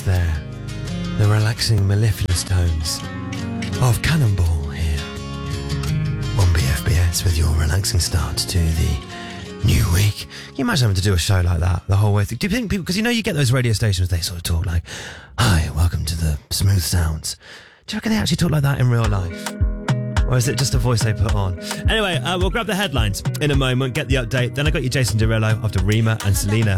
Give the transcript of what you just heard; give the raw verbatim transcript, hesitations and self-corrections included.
there. The relaxing, mellifluous tones of Cannonball here on B F B S with your relaxing start to the new week. Can you imagine having to do a show like that the whole way through? Do you think people, because you know you get those radio stations, they sort of talk like, hi, welcome to the smooth sounds. Do you reckon they actually talk like that in real life? Or is it just a voice they put on? Anyway, uh, we'll grab the headlines in a moment, get the update. Then I got you Jason Derulo after Rima and Selena.